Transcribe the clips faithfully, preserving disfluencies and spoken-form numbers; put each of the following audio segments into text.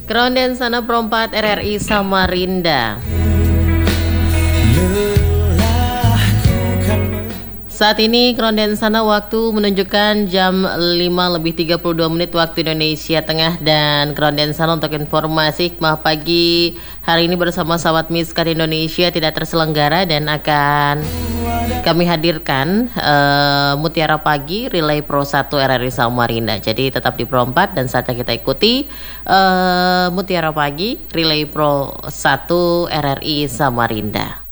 Keronden Sana Perempat R R I Samarinda. Saat ini Keronden Sana waktu menunjukkan jam lima lebih tiga puluh dua menit waktu Indonesia Tengah. Dan Keronden Sana untuk informasi hikmah pagi hari ini bersama sahabat Miskat Indonesia tidak terselenggara dan akan kami hadirkan uh, Mutiara Pagi Relay Pro satu R R I Samarinda. Jadi tetap di Pro empat dan saatnya kita ikuti uh, Mutiara Pagi Relay Pro satu R R I Samarinda.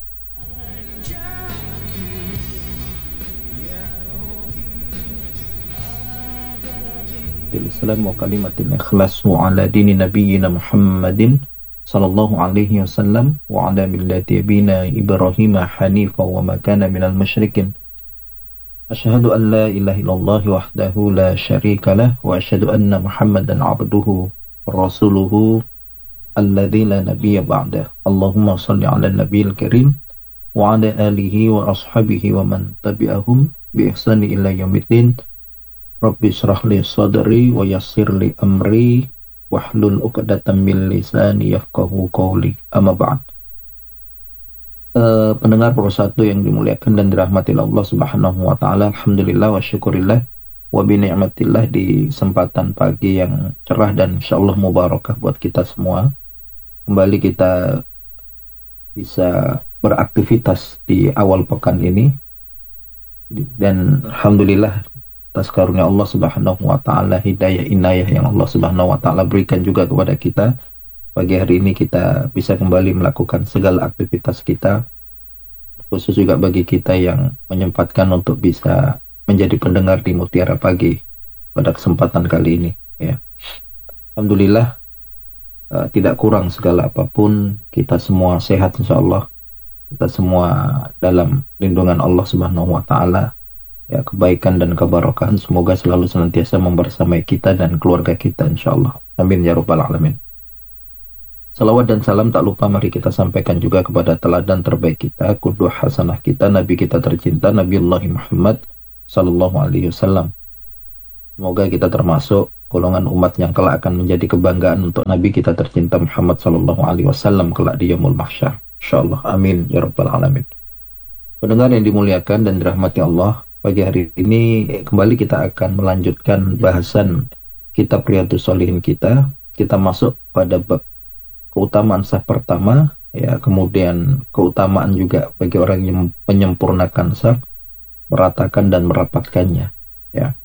Islam wa kalimatin ikhlas wa ala dini nabiyyina Muhammadin sallallahu alaihi wasallam wa ala millati abina Ibrahim hanifa wa ma kana minal musyrikin. Asyhadu an la ilaha illallah wahdahu la syarika lah wa asyhadu anna Muhammadan abduhu wa rasuluhu alladzi la nabiyya ba'dah. Allahumma shalli ala nabiyil karim wa ala alihi wa ashabihi wa man tabi'ahum bi ihsani ila yaumiddin. Rabbi syrah li sadri wa yassir li amri wahlul uqdatam min lisani yafqahu qawli. Amma ba'd. Uh, pendengar Pro satu yang dimuliakan dan dirahmati Allah Subhanahu wa taala, alhamdulillah wa syukurillah wa bi ni'matillah di kesempatan pagi yang cerah dan insyaallah mubarakah buat kita semua. Kembali kita bisa beraktivitas di awal pekan ini dan alhamdulillah atas karunia Allah Subhanahu wa taala, hidayah inayah yang Allah Subhanahu wa taala berikan juga kepada kita. Pagi hari ini kita bisa kembali melakukan segala aktivitas kita, khusus juga bagi kita yang menyempatkan untuk bisa menjadi pendengar di Mutiara Pagi pada kesempatan kali ini ya. Alhamdulillah, uh, tidak kurang segala apapun, kita semua sehat insyaallah. Kita semua dalam lindungan Allah Subhanahu wa taala. Ya, kebaikan dan keberkahan semoga selalu senantiasa membersamai kita dan keluarga kita insyaallah. Amin ya rabbal alamin. Salawat dan salam tak lupa mari kita sampaikan juga kepada teladan terbaik kita, qudwah hasanah kita, nabi kita tercinta Nabiullah Muhammad sallallahu alaihi wasallam. Semoga kita termasuk golongan umat yang kelak akan menjadi kebanggaan untuk nabi kita tercinta Muhammad sallallahu alaihi wasallam kelak di yaumul mahsyar insyaallah. Amin ya rabbal alamin. Pendengar yang dimuliakan dan dirahmati Allah, pagi hari ini kembali kita akan melanjutkan bahasan kitab Riyadhus Shalihin kita. Kita masuk pada bab keutamaan sah pertama, ya, kemudian keutamaan juga bagi orang yang menyempurnakan sah, meratakan dan merapatkannya. Ya.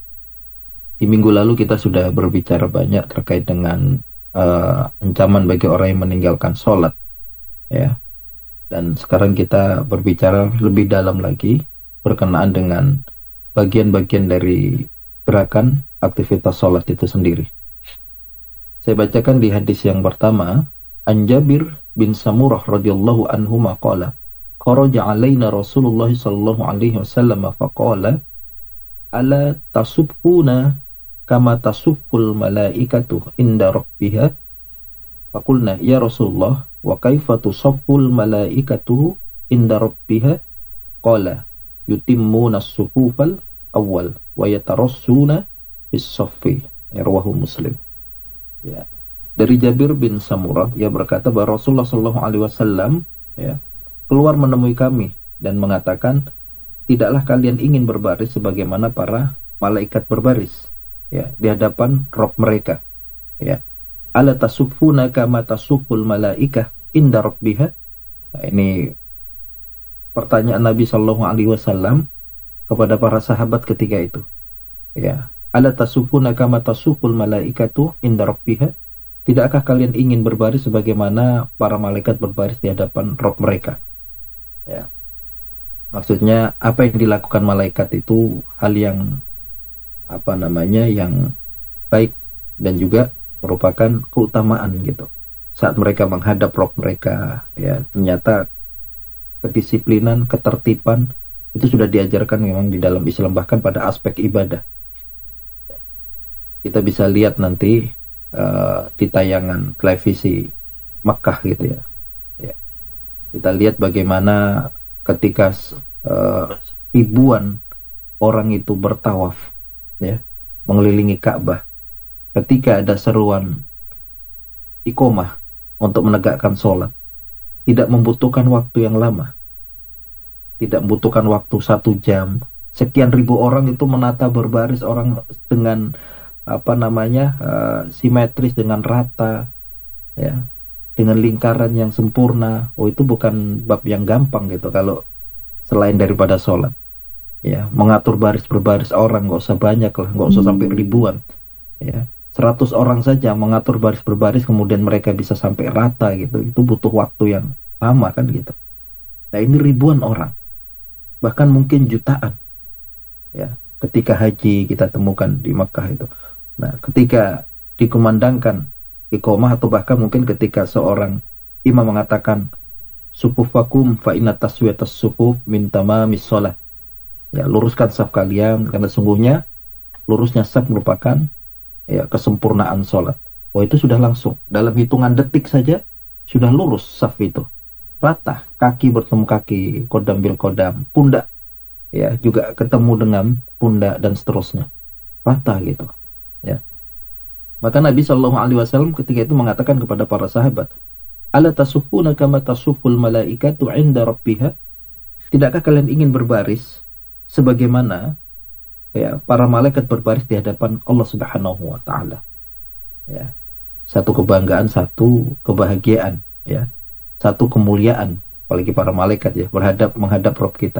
Di minggu lalu kita sudah berbicara banyak terkait dengan uh, ancaman bagi orang yang meninggalkan sholat. Ya. Dan sekarang kita berbicara lebih dalam lagi berkenaan dengan bagian-bagian dari gerakan aktivitas sholat itu sendiri. Saya bacakan di hadis yang pertama, An Jabir bin Samurah radhiyallahu anhu maqala kharaja alaina Rasulullah sallallahu alaihi wasallam faqala ala tasubbuna kama tasubbul malaikatu inda rabbiha faqulna ya Rasulullah wa kaifa tusabbul malaikatu inda rabbiha qala yutimmuna as-sufufal awal wa yatarassuna bis-saffi. Rawahu Muslim. Ya. Dari Jabir bin Samurah, ia berkata bahwa Rasulullah sallallahu alaihi wasallam ya keluar menemui kami dan mengatakan, tidaklah kalian ingin berbaris sebagaimana para malaikat berbaris ya di hadapan Rabb mereka. Ya. Ala tasuffuna kama tasufful malaikah inda rabbiha. Nah, ini pertanyaan Nabi Shallallahu Alaihi Wasallam kepada para sahabat ketika itu. Ya, ala tasufuna kama tasuful malaikatu inda rabbiha. Tidakkah kalian ingin berbaris sebagaimana para malaikat berbaris di hadapan Rabb mereka? Ya. Maksudnya apa yang dilakukan malaikat itu hal yang apa namanya yang baik dan juga merupakan keutamaan gitu. Saat mereka menghadap Rabb mereka, ya ternyata kedisiplinan, ketertiban itu sudah diajarkan memang di dalam Islam, bahkan pada aspek ibadah. Kita bisa lihat nanti uh, di tayangan televisi Makkah gitu ya. Ya. Kita lihat bagaimana ketika uh, ribuan orang itu bertawaf ya, mengelilingi Ka'bah. Ketika ada seruan iqomah untuk menegakkan sholat tidak membutuhkan waktu yang lama, tidak membutuhkan waktu satu jam. Sekian ribu orang itu menata berbaris orang dengan apa namanya uh, simetris, dengan rata, ya, dengan lingkaran yang sempurna. Oh, itu bukan bab yang gampang gitu kalau selain daripada sholat. Ya, mengatur baris berbaris orang nggak usah banyak lah, nggak usah sampai ribuan. Ya, seratus orang saja mengatur baris berbaris kemudian mereka bisa sampai rata gitu. Itu butuh waktu yang lama kan gitu. Nah, ini ribuan orang, bahkan mungkin jutaan. Ya, ketika haji kita temukan di Makkah itu. Nah, ketika dikumandangkan iqomah atau bahkan mungkin ketika seorang imam mengatakan sufufakum fa inna taswiyatas sufuf min tamamis shalah. Ya, luruskan saf kalian karena sungguhnya lurusnya saf merupakan ya kesempurnaan sholat. Oh, itu sudah langsung dalam hitungan detik saja sudah lurus saf itu. Rata, kaki bertemu kaki, kodam bil kodam, pundak ya juga ketemu dengan pundak dan seterusnya. Rata gitu. Ya. Maka Nabi Shallallahu alaihi wasallam ketika itu mengatakan kepada para sahabat, "Ala tasufuna kama tasuful malaikatu 'inda rabbiha?" Tidakkah kalian ingin berbaris sebagaimana ya para malaikat berbaris di hadapan Allah Subhanahu wa taala? Ya. Satu kebanggaan, satu kebahagiaan, ya. Satu kemuliaan apalagi para malaikat ya berhadap menghadap Rabb kita.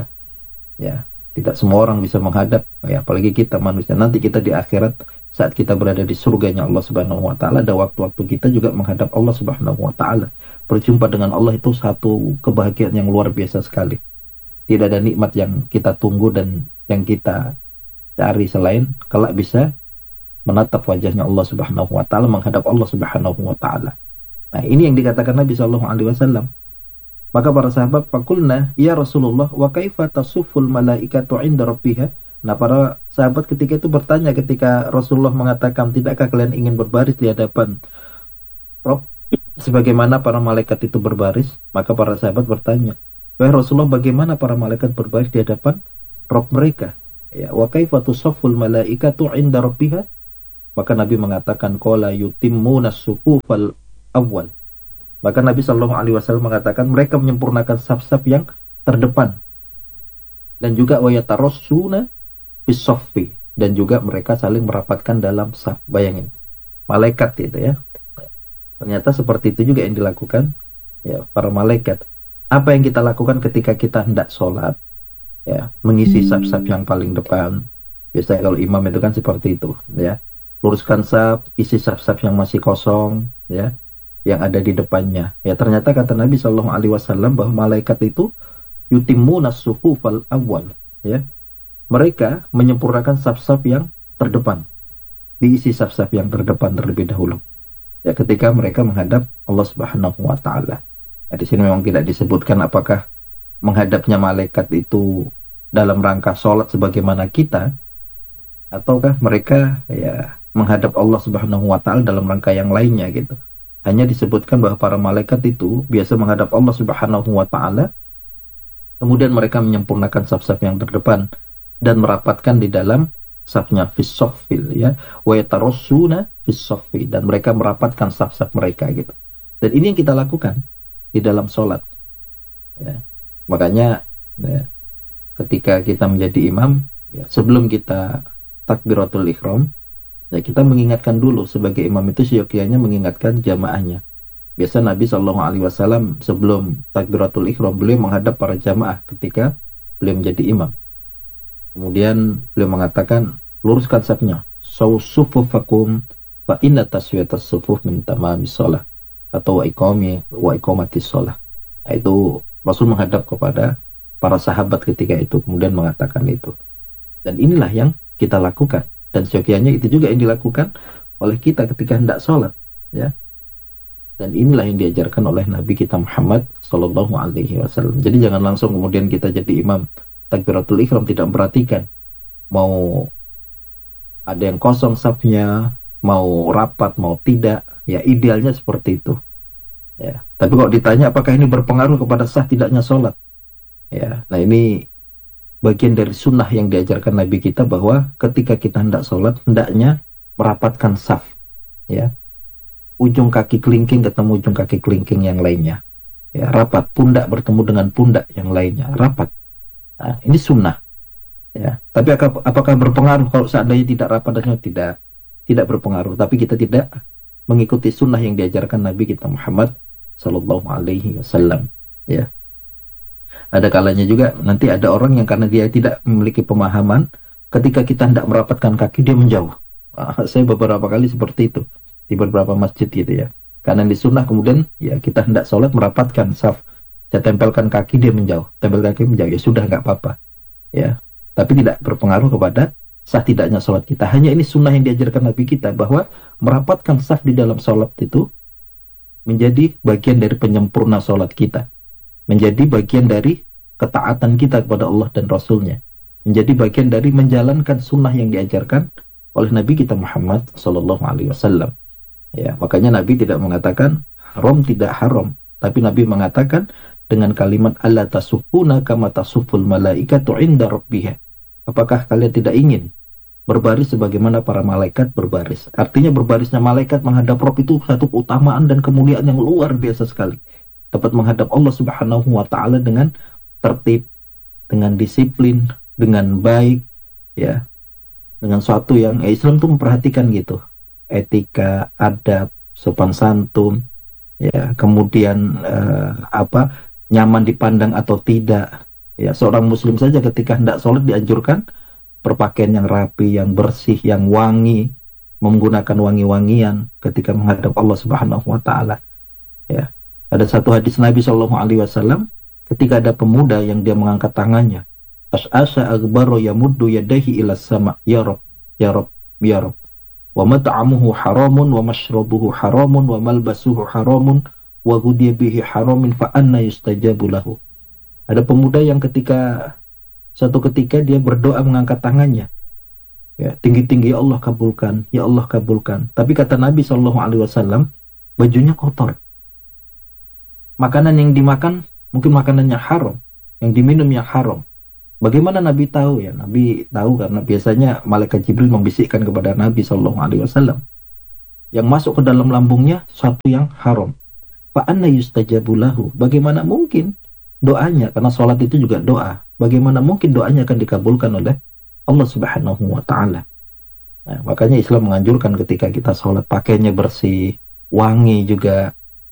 Ya, tidak semua orang bisa menghadap ya apalagi kita manusia. Nanti kita di akhirat saat kita berada di surganya Allah Subhanahu wa taala ada waktu-waktu kita juga menghadap Allah Subhanahu wa taala. Berjumpa dengan Allah itu satu kebahagiaan yang luar biasa sekali. Tidak ada nikmat yang kita tunggu dan yang kita cari selain kelak bisa menatap wajahnya Allah Subhanahu wa taala, menghadap Allah Subhanahu wa taala. Nah, ini yang dikatakan Nabi Shallallahu alaihi wasallam. Maka para sahabat fakulna, ya Rasulullah, wa kaifa tasuful malaikatu 'inda rabbiha? Nah, para sahabat ketika itu bertanya ketika Rasulullah mengatakan, tidakkah kalian ingin berbaris di hadapan Rabb sebagaimana para malaikat itu berbaris? Maka para sahabat bertanya, wahai Rasulullah, bagaimana para malaikat berbaris di hadapan Rabb mereka? Ya, wa kaifa tusafful malaikatu 'inda rabbiha? Maka Nabi mengatakan, qala yutimmuna as-sufufal awwal. Maka Nabi Shallallahu alaihi wasallam mengatakan mereka menyempurnakan saf-saf yang terdepan. Dan juga wa yatarassuna bis-saffi, dan juga mereka saling merapatkan dalam saf. Bayangin, malaikat itu ya. Ternyata seperti itu juga yang dilakukan ya para malaikat. Apa yang kita lakukan ketika kita hendak sholat? Ya, mengisi saf-saf yang paling depan. Biasanya kalau imam itu kan seperti itu, ya. Luruskan saf, isi saf-saf yang masih kosong, ya, yang ada di depannya. Ya, ternyata kata Nabi Shallallahu alaihi wasallam bahwa malaikat itu yutimmunas sufufal awwal, ya. Mereka menyempurnakan saf-saf yang terdepan. Diisi saf-saf yang terdepan terlebih dahulu. Ya, ketika mereka menghadap Allah Subhanahu wa taala. Nah, di sini memang tidak disebutkan apakah menghadapnya malaikat itu dalam rangka sholat sebagaimana kita, ataukah mereka ya menghadap Allah Subhanahu wa taala dalam rangka yang lainnya gitu. Hanya disebutkan bahwa para malaikat itu biasa menghadap Allah Subhanahu wa taala, kemudian mereka menyempurnakan saf-saf yang terdepan dan merapatkan di dalam safnya fis-saffil, ya, wa yatarassuna fis-saffi, dan mereka merapatkan saf-saf mereka gitu. Dan ini yang kita lakukan di dalam sholat, ya. Makanya ya, ketika kita menjadi imam, ya, sebelum kita takbiratul ihram, ya, kita mengingatkan dulu sebagai imam itu seyogyanya mengingatkan jamaahnya. Biasa Nabi Shallallahu alaihi wasallam sebelum takbiratul ihram beliau menghadap para jamaah ketika beliau menjadi imam. Kemudian beliau mengatakan, luruskan safnya, sawsufufakum fa inna taswiyatas sufuf min tamamis shalah, atau wa iqami wa iqamatis shalah. Nah, itu Rasul menghadap kepada para sahabat ketika itu kemudian mengatakan itu. Dan inilah yang kita lakukan. Dan seyogyanya itu juga yang dilakukan oleh kita ketika hendak sholat, ya. Dan inilah yang diajarkan oleh Nabi kita Muhammad Sallallahu Alaihi Wasallam. Jadi jangan langsung kemudian kita jadi imam takbiratul ihram tidak memperhatikan mau ada yang kosong safnya, mau rapat, mau tidak. Ya, idealnya seperti itu. Ya. Tapi kalau ditanya apakah ini berpengaruh kepada sah tidaknya sholat? Ya, nah ini bagian dari sunnah yang diajarkan Nabi kita bahwa ketika kita hendak sholat hendaknya merapatkan saf, ya. ujung kaki kelingking ketemu ujung kaki kelingking yang lainnya, ya, rapat. Pundak bertemu dengan pundak yang lainnya, rapat. Nah, ini sunnah, ya. Tapi apakah, apakah berpengaruh kalau seandainya tidak rapat? Dan tidak, tidak berpengaruh. Tapi kita tidak mengikuti sunnah yang diajarkan Nabi kita Muhammad Sallallahu Alaihi Wasallam, ya. Ada kalanya juga nanti ada orang yang karena dia tidak memiliki pemahaman, ketika kita hendak merapatkan kaki dia menjauh. Ah, saya beberapa kali seperti itu di beberapa masjid gitu ya. Karena di sunnah kemudian ya kita hendak sholat merapatkan saf, saya tempelkan kaki dia menjauh, tempel kaki menjauh, ya sudah nggak apa-apa, ya. Tapi tidak berpengaruh kepada sah tidaknya sholat kita. Hanya ini sunnah yang diajarkan Nabi kita, bahwa merapatkan saf di dalam sholat itu menjadi bagian dari penyempurna sholat kita, menjadi bagian dari ketaatan kita kepada Allah dan Rasulnya, menjadi bagian dari menjalankan sunnah yang diajarkan oleh Nabi kita Muhammad Sallallahu Alaihi Wasallam. Ya, makanya Nabi tidak mengatakan haram, tidak haram, tapi Nabi mengatakan dengan kalimat alla tasufuna kama tasuful malaikatu inda rabbiha. Apakah kalian tidak ingin berbaris sebagaimana para malaikat berbaris? Artinya berbarisnya malaikat menghadap Rabb itu satu keutamaan dan kemuliaan yang luar biasa sekali. Dapat menghadap Allah Subhanahu wa taala dengan tertib, dengan disiplin, dengan baik, ya. Dengan suatu yang ya, Islam tuh memperhatikan gitu. Etika, adab, sopan santun, ya, kemudian eh, apa? nyaman dipandang atau tidak. Ya, seorang muslim saja ketika hendak sholat dianjurkan berpakaian yang rapi, yang bersih, yang wangi, menggunakan wangi-wangian ketika menghadap Allah Subhanahu wa taala. Ya. Ada satu hadis Nabi Shallallahu alaihi wasallam ketika ada pemuda yang dia mengangkat tangannya, as'asa aghbaro yamuddu yadayhi ila sama, ya Rabb, ya Rabb, ya Rabb. Wa mat'amuhu haramun wa mashrabuhu haramun wa malbasuhu haramun wa ghudiya bihi haramin fa anna yustajabu lahu. Ada pemuda yang ketika suatu ketika dia berdoa mengangkat tangannya, ya, tinggi-tinggi, ya Allah kabulkan, ya Allah kabulkan. Tapi kata Nabi Shallallahu alaihi wasallam, bajunya kotor. Makanan yang dimakan mungkin makanannya haram, yang diminum yang haram. Bagaimana Nabi tahu? Ya, Nabi tahu karena biasanya malaikat Jibril membisikkan kepada Nabi Shallallahu alaihi wasallam yang masuk ke dalam lambungnya suatu yang haram. Fa anna yustajabu lahu. Bagaimana mungkin doanya, karena sholat itu juga doa, bagaimana mungkin doanya akan dikabulkan oleh Allah Subhanahu wa taala? Nah, makanya Islam menganjurkan ketika kita sholat pakainya bersih, wangi juga,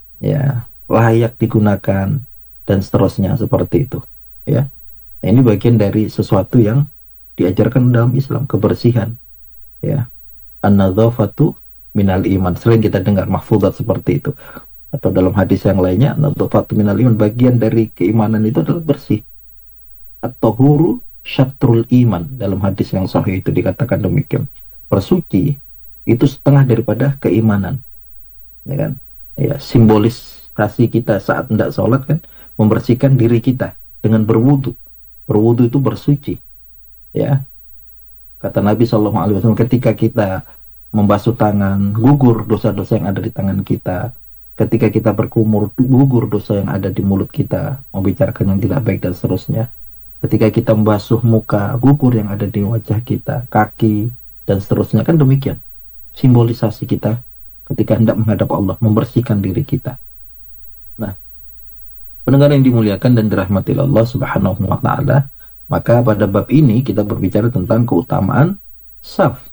ya, layak digunakan dan seterusnya seperti itu, ya. Nah, ini bagian dari sesuatu yang diajarkan dalam Islam, kebersihan, ya. An-nadzafatu minal iman. Sering kita dengar mahfudzat seperti itu. Atau dalam hadis yang lainnya, an-nadzafatu minal iman, bagian dari keimanan itu adalah bersih. At-tahuru syatrul iman, dalam hadis yang sahih itu dikatakan demikian. Bersuci itu setengah daripada keimanan, ya kan? Ya, simbolisasi kita saat hendak sholat kan membersihkan diri kita dengan berwudu. Berwudu itu bersuci, ya. Kata Nabi Shallallahu alaihi wasallam, ketika kita membasuh tangan, gugur dosa-dosa yang ada di tangan kita. Ketika kita berkumur, gugur dosa yang ada di mulut kita, membicarakan yang tidak baik dan seterusnya. Ketika kita membasuh muka, gugur yang ada di wajah kita, kaki dan seterusnya, kan demikian simbolisasi kita ketika hendak menghadap Allah, membersihkan diri kita. Nah, pendengar yang dimuliakan dan dirahmati Allah Subhanahu wa taala, maka pada bab ini kita berbicara tentang keutamaan saf.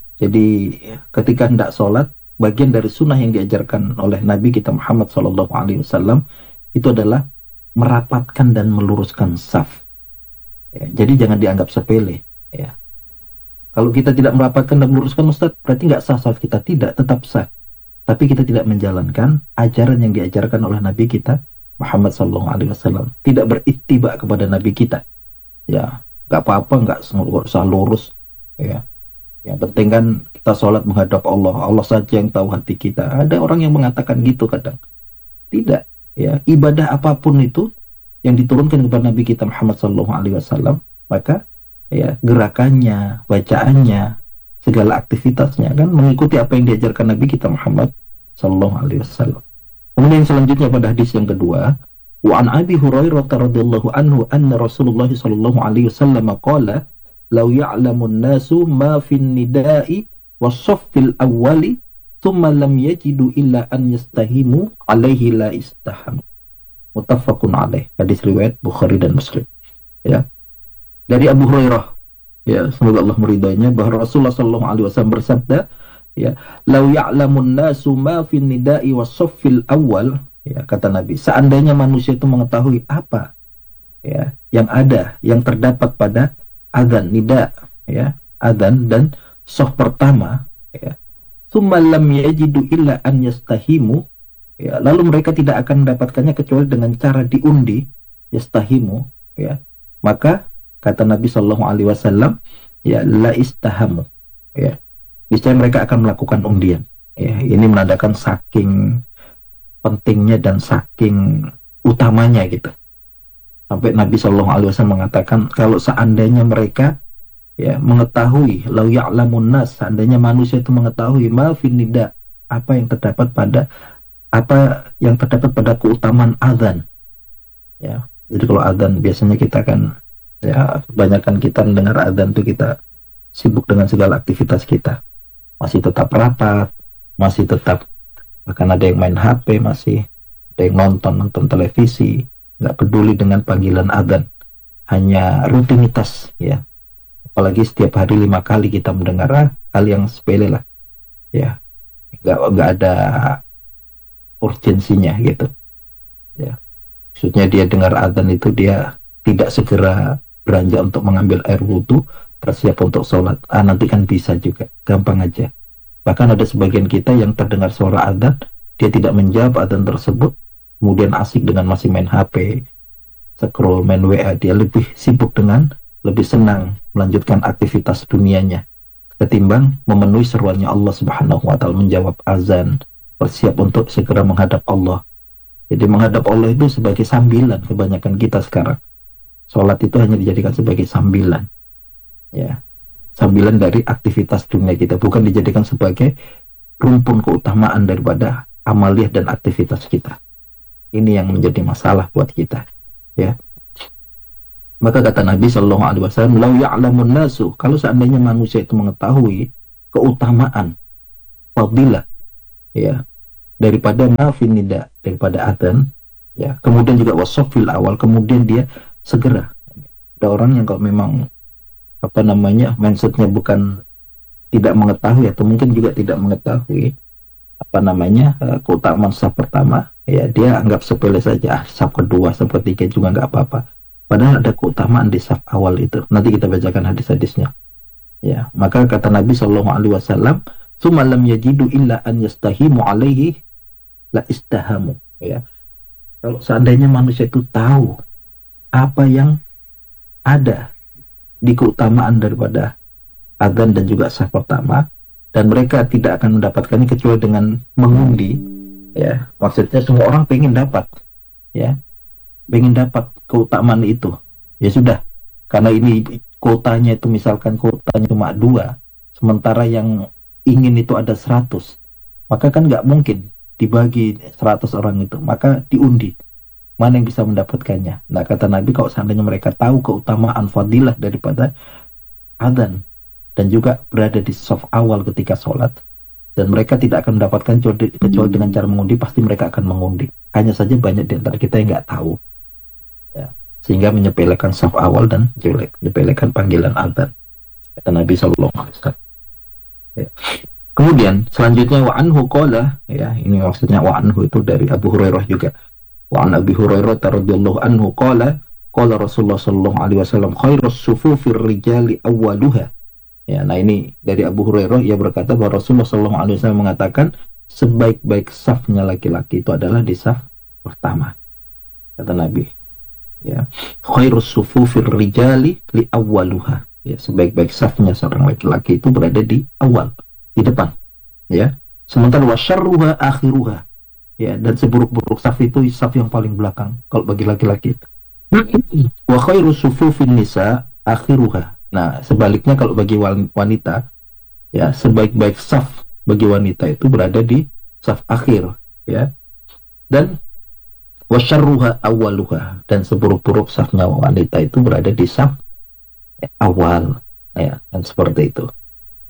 Jadi ketika hendak sholat, bagian dari sunnah yang diajarkan oleh Nabi kita Muhammad Sallallahu Alaihi Wasallam itu adalah merapatkan dan meluruskan saf. Ya, jadi jangan dianggap sepele. Ya. Kalau kita tidak merapatkan dan meluruskan, Ustaz, berarti nggak sah saf kita. Tidak, tetap sah. Tapi kita tidak menjalankan ajaran yang diajarkan oleh Nabi kita Muhammad Sallallahu Alaihi Wasallam. Tidak berittiba kepada Nabi kita. Ya, nggak apa-apa, nggak usah lurus. Ya. Yang penting kan kita sholat menghadap Allah, Allah saja yang tahu hati kita. Ada orang yang mengatakan gitu kadang. Tidak, ya, ibadah apapun itu yang diturunkan kepada Nabi kita Muhammad Sallallahu Alaihi Wasallam, maka ya gerakannya, bacaannya, segala aktivitasnya kan mengikuti apa yang diajarkan Nabi kita Muhammad Sallallahu Alaihi Wasallam. Kemudian selanjutnya pada hadis yang kedua, wa an Abi Hurairah radhiyallahu anhu anna Rasulullah Sallallahu Alaihi Wasallam qala law ya'lamun nasu ma fin nida'i was-saffil awwali thumma lam yajidu illa an yastahimu alaihi la istaham. Muttafaqun alaih. Hadis riwayat Bukhari dan Muslim. Ya. Dari Abu Hurairah, ya, semoga Allah meridainya, bahwa Rasulullah sallallahu alaihi wasallam bersabda, ya, lau ya'lamun nasu ma fin nida'i was-saffil awal, ya, kata Nabi, seandainya manusia itu mengetahui apa, ya, yang ada, yang terdapat pada adzan nida, ya, adzan dan sof pertama, ya, tsumma lam yajidu illa an yastahimu, ya, lalu mereka tidak akan mendapatkannya kecuali dengan cara diundi, yastahimu, ya, maka kata Nabi Shallallahu Alaihi Wasallam, ya, la istahamu, ya, niscaya mereka akan melakukan undian. Ya, ini menandakan saking pentingnya dan saking utamanya gitu. Sampai Nabi Shallallahu Alaihi Wasallam mengatakan, kalau seandainya mereka, ya, mengetahui, lau ya'lamun nas, seandainya manusia itu mengetahui ma fin nida, apa yang terdapat pada apa yang terdapat pada keutamaan azan, ya. Jadi kalau azan biasanya kita kan, ya, kebanyakan kita mendengar azan itu kita sibuk dengan segala aktivitas kita, masih tetap rapat, masih tetap, bahkan ada yang main H P, masih ada yang nonton nonton televisi, nggak peduli dengan panggilan azan, hanya rutinitas, ya. Apalagi setiap hari lima kali kita mendengar, ah, hal yang sepele lah, ya, nggak nggak ada urgensinya gitu, ya. Maksudnya dia dengar azan itu dia tidak segera beranjak untuk mengambil air wudhu, bersiap untuk sholat. Ah, nanti kan bisa juga, gampang aja. Bahkan ada sebagian kita yang terdengar suara azan, dia tidak menjawab azan tersebut, kemudian asik dengan masih main H P, scroll, main W A. Dia lebih sibuk dengan, lebih senang melanjutkan aktivitas dunianya ketimbang memenuhi seruannya Allah Subhanahu wa Ta'ala, menjawab azan, bersiap untuk segera menghadap Allah. Jadi menghadap Allah itu sebagai sambilan kebanyakan kita sekarang. Sholat itu hanya dijadikan sebagai sambilan, ya, sambilan dari aktivitas dunia kita, bukan dijadikan sebagai rumpun keutamaan daripada amaliyah dan aktivitas kita. Ini yang menjadi masalah buat kita, ya. Maka kata Nabi Shallallahu Alaihi Wasallam, lau ya'lamun nasu, kalau seandainya manusia itu mengetahui keutamaan, fadilah, ya, daripada mafin nida, daripada adzan, ya, kemudian juga wasofil awal, kemudian dia segera. Ada orang yang kalau memang apa namanya mindsetnya bukan tidak mengetahui, atau mungkin juga tidak mengetahui apa namanya keutamaan saf pertama, ya, dia anggap sepele saja, ah, saf kedua, saf ketiga juga nggak apa-apa. Padahal ada keutamaan di saf awal itu. Nanti kita bacakan hadis-hadisnya. Ya, maka kata Nabi Shallallahu Alaihi Wasallam, "Tsumma lam yajidu illa an yastahimu alaihi la istahamu." Ya, kalau seandainya manusia itu tahu apa yang ada di keutamaan daripada adzan dan juga saf pertama, dan mereka tidak akan mendapatkannya kecuali dengan mengundi, ya, maksudnya semua orang pengen dapat, ya, pengen dapat keutamaan itu, ya sudah, karena ini kuotanya itu misalkan kuotanya cuma dua, sementara yang ingin itu ada seratus, maka kan nggak mungkin dibagi seratus orang itu, maka diundi mana yang bisa mendapatkannya. Nah, kata Nabi, kalau seandainya mereka tahu keutamaan fadilah daripada adzan dan juga berada di saf awal ketika sholat, dan mereka tidak akan mendapatkan kecuali dengan cara mengundi, pasti mereka akan mengundi. Hanya saja banyak di antara kita yang nggak tahu, ya, sehingga menyepelekan saf awal dan jelek, menyepelekan panggilan adzan, kata Nabi Sallallahu Alaihi Wasallam. Ya. Kemudian selanjutnya wa anhu qala, ya, ini maksudnya wa anhu itu dari Abu Hurairah juga. Wa an Abi Hurairah radhiyallahu anhu qala qala Rasulullah sallallahu alaihi wasallam khairus sufufir rijali awwaluha. Ya, nah ini dari Abu Hurairah, ia berkata bahwa Rasulullah sallallahu alaihi wasallam mengatakan sebaik-baik safnya laki-laki itu adalah di saf pertama, kata Nabi. Ya, khairus sufufir rijali li awwaluha. Ya, sebaik-baik safnya seorang laki-laki itu berada di awal, di depan, ya. Sementara wasyarruha akhiruha, ya, dan seburuk-buruk saf itu saf yang paling belakang kalau bagi laki-laki. Wa khairu sufufin nisa akhiruha. Nah, sebaliknya kalau bagi wanita, ya, sebaik-baik saf bagi wanita itu berada di saf akhir, ya. Dan wasyarruha awwaluha, dan seburuk-buruk safnya wanita itu berada di saf awal, ya, dan seperti itu.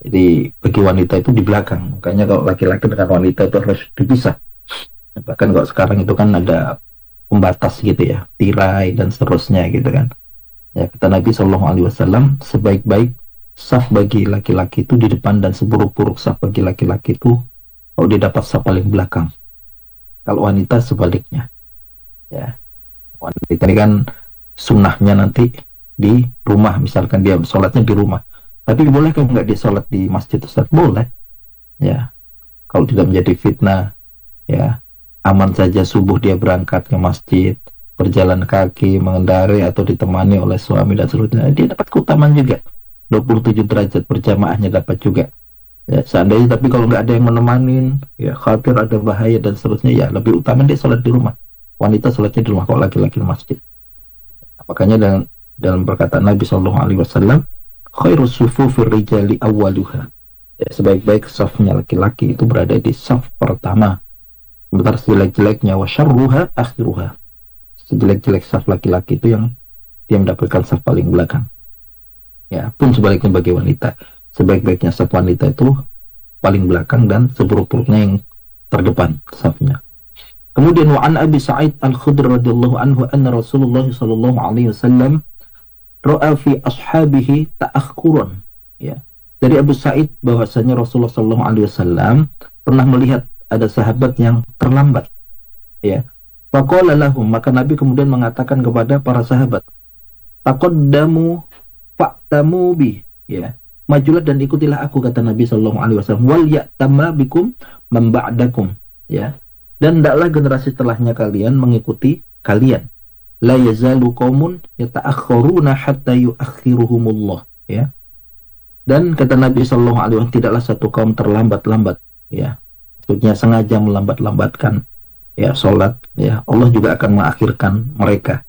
Jadi bagi wanita itu di belakang. Makanya kalau laki-laki dengan wanita itu harus dipisah. Bahkan kalau sekarang itu kan ada pembatas gitu ya, tirai dan seterusnya gitu kan. Ya, kata Nabi Shallallahu Alaihi Wasallam, sebaik-baik saf bagi laki-laki itu di depan dan seburuk-buruk saf bagi laki-laki itu kalau dia dapat saf paling belakang. Kalau wanita sebaliknya. Ya, wanita ini kan sunnahnya nanti di rumah, misalkan dia sholatnya di rumah. Tapi boleh kan nggak dia sholat di masjid Ustaz? Boleh. Ya, kalau tidak menjadi fitnah, ya aman saja subuh dia berangkat ke masjid, berjalan kaki, mengendari atau ditemani oleh suami dan seterusnya, dia dapat keutamaan juga. dua puluh tujuh derajat berjamaahnya dapat juga. Ya, seandainya tapi kalau nggak ada yang menemani, ya khawatir ada bahaya dan seterusnya, ya lebih utama dia sholat di rumah. Wanita sholatnya di rumah, kalau laki-laki di masjid. Makanya dalam dalam perkataan Nabi Shallallahu Alaihi Wasallam, khairus sufufir rijali awwaluha. Ya, sebaik-baik safnya laki-laki itu berada di saf pertama. Sementara sejelek-jeleknya wa syarruha akhiruha. Sejelek-jelek saf laki-laki itu yang dia mendapatkan saf paling belakang. Ya, pun sebaliknya bagi wanita. Sebaik-baiknya saf wanita itu paling belakang dan seburuk-buruknya yang terdepan safnya. Kemudian wa an Abi Sa'id Al-Khudri radhiyallahu anhu anna Rasulullah sallallahu alaihi wasallam ra'a fi ashabihi ta'akhuran. Ya. Dari Abu Sa'id bahwasanya Rasulullah sallallahu alaihi wasallam pernah melihat ada sahabat yang terlambat. Ya. Faqala lahum, maka Nabi kemudian mengatakan kepada para sahabat, taqaddamu fa'tamu bi, ya. Majulah dan ikutilah aku, kata Nabi sallallahu alaihi wasallam, wal ya'tamma bikum man ba'dakum, ya. Dan hendaklah generasi setelahnya kalian mengikuti kalian. La yazalu qaumun yata'akhkharuna hatta yu'akhiruhumullah, ya. Dan kata Nabi sallallahu alaihi wasallam, tidaklah satu kaum terlambat-lambat, ya. Maksudnya sengaja melambat-lambatkan, ya, sholat, ya. Allah juga akan mengakhirkan mereka.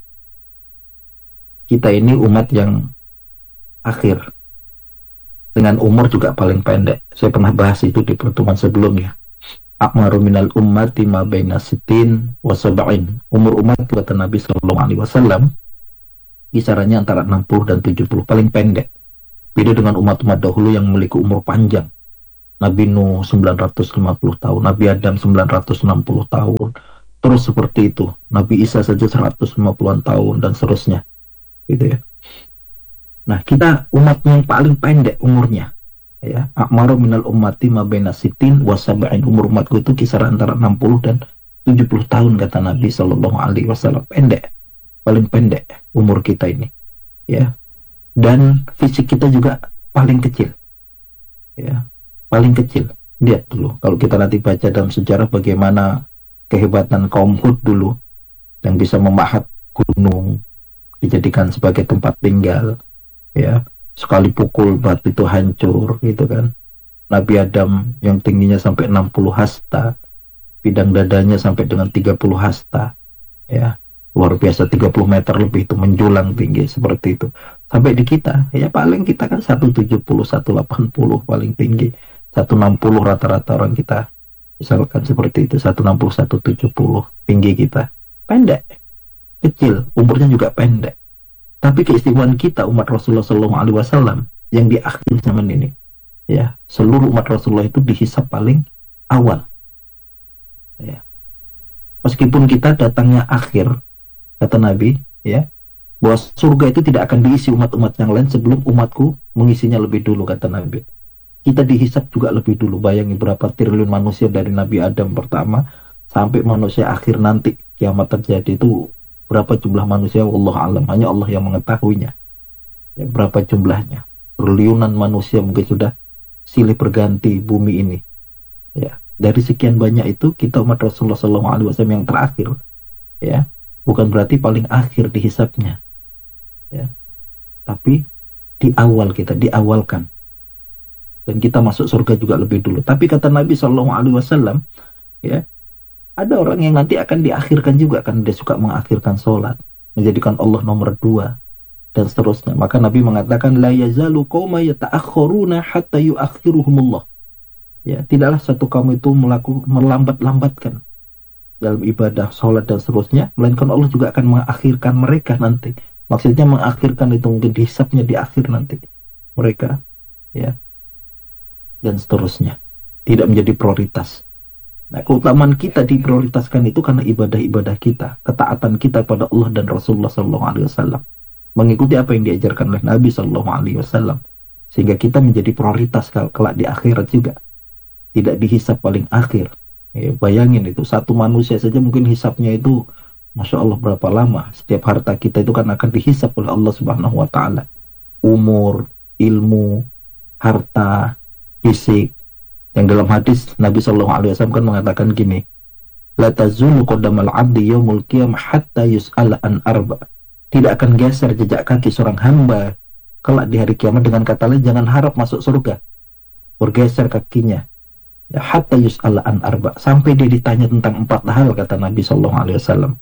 Kita ini umat yang akhir, dengan umur juga paling pendek. Saya pernah bahas itu di pertemuan sebelumnya. Akmaru minal ummati ma baina sitin wa sab'in. Umur umat, kata Nabi sallallahu alaihi wasallam, kisarannya antara enam puluh dan tujuh puluh, paling pendek. Beda dengan umat-umat dahulu yang memiliki umur panjang. Nabi Nuh sembilan ratus lima puluh tahun, Nabi Adam sembilan ratus enam puluh tahun. Terus seperti itu. Nabi Isa saja seratus lima puluhan tahun dan seterusnya. Gitu ya. Nah, kita umat yang paling pendek umurnya. Ya, akmaru minal ummati ma baina sitin wa sab'in. Umur umatku itu kisaran antara enam puluh dan tujuh puluh tahun, kata Nabi sallallahu alaihi wasallam. Pendek. Paling pendek umur kita ini. Ya. Dan fisik kita juga paling kecil. Ya. Paling kecil. Lihat dulu. Kalau kita nanti baca dalam sejarah bagaimana kehebatan kaum Hud dulu yang bisa memahat gunung dijadikan sebagai tempat tinggal. Ya. Sekali pukul batu itu hancur, gitu kan. Nabi Adam yang tingginya sampai enam puluh hasta, bidang dadanya sampai dengan tiga puluh hasta, ya, luar biasa, tiga puluh meter lebih itu menjulang tinggi seperti itu. Sampai di kita, ya paling kita kan seratus tujuh puluh, seratus delapan puluh paling tinggi, seratus enam puluh rata-rata orang kita, misalkan seperti itu, seratus enam puluh, seratus tujuh puluh tinggi kita. Pendek, kecil, umurnya juga pendek. Tapi keistimewaan kita umat Rasulullah shallallahu alaihi wasallam yang di akhir zaman ini, ya, seluruh umat Rasulullah itu dihisab paling awal. Ya. Meskipun kita datangnya akhir, kata Nabi, ya, bahwa surga itu tidak akan diisi umat-umat yang lain sebelum umatku mengisinya lebih dulu, kata Nabi. Kita dihisab juga lebih dulu. Bayangin berapa triliun manusia dari Nabi Adam pertama sampai manusia akhir nanti kiamat terjadi itu. Berapa jumlah manusia, wallahu alam, hanya Allah yang mengetahuinya. Ya, berapa jumlahnya? Triliunan manusia mungkin sudah silih berganti bumi ini. Ya, dari sekian banyak itu kita umat Rasulullah shallallahu alaihi wasallam yang terakhir. Ya, bukan berarti paling akhir dihisapnya. Ya, tapi di awal kita diawalkan. Dan kita masuk surga juga lebih dulu. Tapi kata Nabi shallallahu alaihi wasallam, ya, ada orang yang nanti akan diakhirkan juga, kan dia suka mengakhirkan sholat, menjadikan Allah nomor dua dan seterusnya. Maka Nabi mengatakan la yazalu qauma yata'akhkharuna hatta yu'akhiruhumullah. Ya, tidaklah satu kaum itu melakukan melambat-lambatkan dalam ibadah, sholat dan seterusnya, melainkan Allah juga akan mengakhirkan mereka nanti. Maksudnya mengakhirkan itu mungkin dihisapnya di akhir nanti mereka, ya. dan seterusnya. Tidak menjadi prioritas. Nah, keutamaan kita diprioritaskan itu karena ibadah-ibadah kita, ketaatan kita pada Allah dan Rasulullah Sallallahu Alaihi Wasallam, mengikuti apa yang diajarkan oleh Nabi Sallallahu Alaihi Wasallam, sehingga kita menjadi prioritas kelak di akhirat juga, tidak dihisap paling akhir. Ya, bayangin itu satu manusia saja mungkin hisapnya itu, masya Allah berapa lama. Setiap harta kita itu kan akan dihisap oleh Allah Subhanahu Wa Taala. Umur, ilmu, harta, fisik. Yang dalam hadis Nabi Shallallahu Alaihi Wasallam kan mengatakan gini, la tazulu qadamal abdi yaumul qiyamah hatta yus'ala an arba. Tidak akan geser jejak kaki seorang hamba kelak di hari kiamat, dengan kata lain jangan harap masuk surga, bergeser kakinya ya, hatta yus'ala an arba, sampai dia ditanya tentang empat hal, kata Nabi Shallallahu Alaihi Wasallam,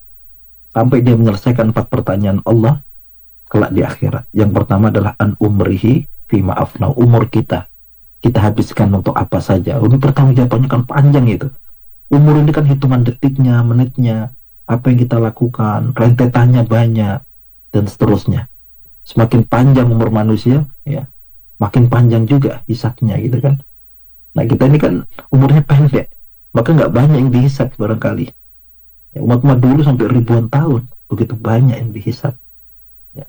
sampai dia menyelesaikan empat pertanyaan Allah kelak di akhirat. Yang pertama adalah an umrihi fima afna, umur kita kita habiskan untuk apa saja. Ini pertanggungjawabannya kan panjang itu. Umur ini kan hitungan detiknya, menitnya, apa yang kita lakukan, rentetannya banyak, dan seterusnya. Semakin panjang umur manusia, ya, makin panjang juga hisapnya gitu kan. Nah kita ini kan umurnya pendek, maka nggak banyak yang dihisap barangkali. Ya, umat-umat dulu sampai ribuan tahun, begitu banyak yang dihisap. Ya.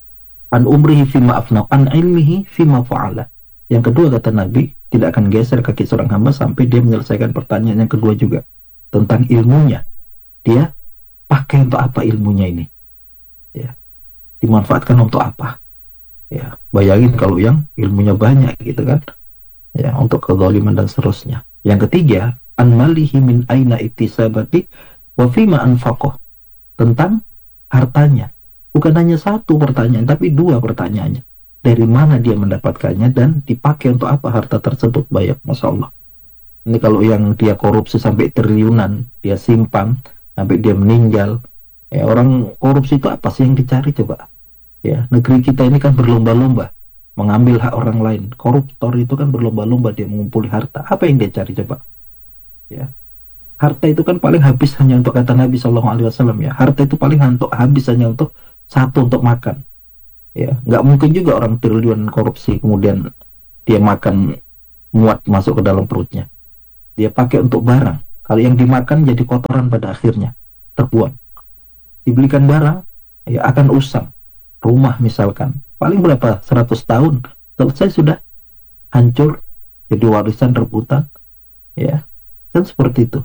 An umrihi fima afna, an ilmihi fima fa'ala. Yang kedua kata Nabi, tidak akan geser kaki seorang hamba sampai dia menyelesaikan pertanyaan yang kedua juga, tentang ilmunya. Dia pakai untuk apa ilmunya ini? Ya, dimanfaatkan untuk apa? Ya, bayangin kalau yang ilmunya banyak gitu kan, ya, untuk kezaliman dan seterusnya. Yang ketiga, an malihi min aina iktisabati wa fima anfaqah, tentang hartanya. Bukan hanya satu pertanyaan, tapi dua pertanyaannya. Dari mana dia mendapatkannya dan dipakai untuk apa harta tersebut. Banyak, Masya Allah. Ini kalau yang dia korupsi sampai triliunan, dia simpan sampai dia meninggal. Ya, orang korupsi itu apa sih yang dicari coba? Ya, negeri kita ini kan berlomba-lomba mengambil hak orang lain. Koruptor itu kan berlomba-lomba dia mengumpuli harta. Apa yang dia cari coba? Ya, harta itu kan paling habis hanya untuk, kata Nabi Shallallahu Alaihi Wasallam, ya, harta itu paling untuk habis hanya untuk satu, untuk makan. Ya, nggak mungkin juga orang triliun korupsi kemudian dia makan muat masuk ke dalam perutnya. Dia pakai untuk barang. Kalau yang dimakan jadi kotoran pada akhirnya, terbuang. Dibelikan barang, ya akan usang. Rumah misalkan, paling berapa? seratus tahun, selesai sudah hancur, jadi warisan rebutan. Ya, kan seperti itu.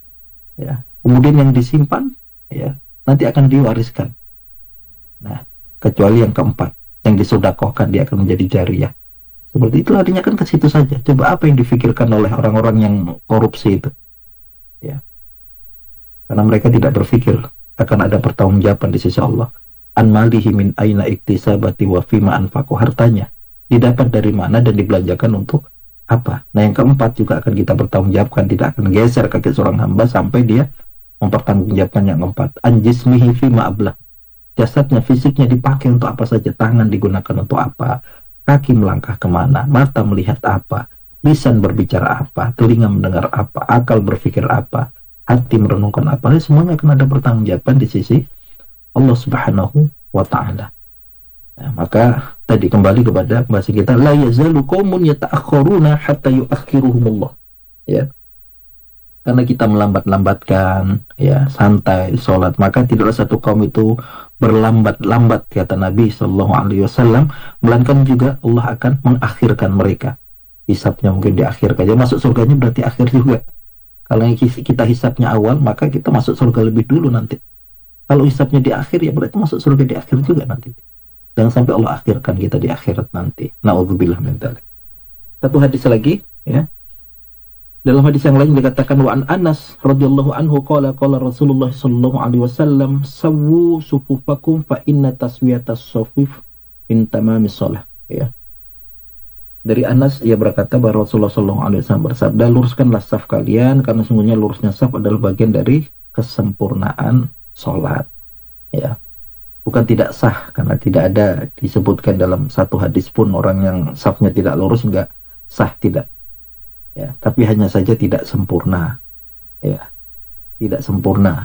Ya, kemudian yang disimpan, ya nanti akan diwariskan. Nah, kecuali yang keempat, yang disodakohkan, dia akan menjadi jariyah. Seperti itu, artinya kan ke situ saja. Coba apa yang difikirkan oleh orang-orang yang korupsi itu, ya, karena mereka tidak berpikir akan ada pertanggungjawaban di sisi Allah. An malihi min aina iktisabati wa fima anfaqu, hartanya didapat dari mana dan dibelanjakan untuk apa. Nah yang keempat juga akan kita pertanggungjawabkan, tidak akan geser kaki seorang hamba sampai dia mempertanggungjawabkan yang keempat. An jismihi fima ablah, jasadnya, fisiknya dipakai untuk apa saja. Tangan digunakan untuk apa, kaki melangkah kemana, mata melihat apa, lisan berbicara apa, telinga mendengar apa, akal berpikir apa, hati merenungkan apa. Ini semuanya akan ada pertanggungjawaban di sisi Allah Subhanahu wa Ta'ala. Nah, maka tadi kembali kepada bahasa kita, la yazalu qaumun yata'akhkharuna hatta yu'akhiruhumullah. Ya, karena kita melambat-lambatkan, ya, santai sholat, maka tidaklah satu kaum itu berlambat-lambat, kata Nabi Shallallahu Alaihi Wasallam, melainkan juga Allah akan mengakhirkan mereka. Hisapnya mungkin diakhirkan, jadi masuk surganya berarti akhir juga. Kalau kita hisapnya awal, maka kita masuk surga lebih dulu nanti. Kalau hisapnya di akhir, ya berarti masuk surga di akhir juga nanti. Jangan sampai Allah akhirkan kita di akhirat nanti. Na'udzubillah min dzalik. Satu hadis lagi, ya. Dalam hadis yang lain dikatakan, wa an Anas radhiyallahu anhu qala qala Rasulullah sallallahu alaihi wasallam, sawwu sufufakum fa inna taswiyatas sufuf min tamamis shalah. Ya. Dari Anas, ia berkata bahwa Rasulullah sallallahu alaihi wasallam bersabda, luruskanlah saf kalian karena sungguhnya lurusnya saf adalah bagian dari kesempurnaan salat. Ya. Bukan tidak sah, karena tidak ada disebutkan dalam satu hadis pun orang yang safnya tidak lurus enggak sah, tidak. Ya, tapi hanya saja tidak sempurna, ya, tidak sempurna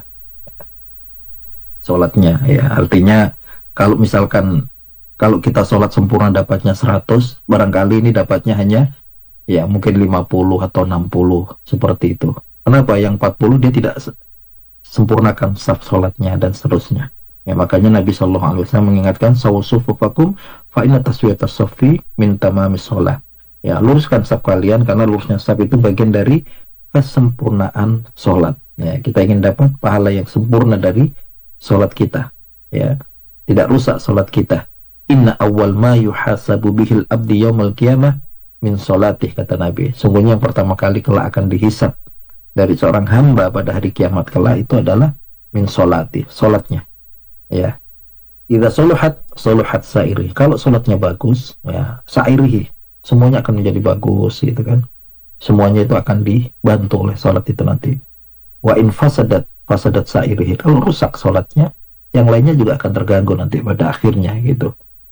sholatnya, ya. Artinya kalau misalkan kalau kita sholat sempurna dapatnya seratus, barangkali ini dapatnya hanya Ya, mungkin lima puluh atau enam puluh seperti itu. Kenapa? Yang empat puluh dia tidak sempurnakan saf sholatnya dan seterusnya. Ya, makanya Nabi Shallallahu Alaihi Wasallam mengingatkan sawsufufakum fa inna taswiyatas safi min tamamis sholat. Ya, luruskan saf kalian karena lurusnya saf itu bagian dari kesempurnaan sholat. Ya, kita ingin dapat pahala yang sempurna dari sholat kita. Ya, tidak rusak sholat kita. Inna awwal ma yuhasabu bihil abdi yaumal qiyamah min sholatih, kata Nabi. Sungguhnya yang pertama kali kelak akan dihisab dari seorang hamba pada hari kiamat kelak itu adalah min sholatih, sholatnya. Ya, idza soluhat soluhat sairi. Kalau sholatnya bagus, ya sairihi, semuanya akan menjadi bagus, gitu kan. Semuanya itu akan dibantu oleh sholat itu nanti. Wa in fasadat fasadat sairihi. Kalau rusak sholatnya, yang lainnya juga akan terganggu nanti pada akhirnya, gitu.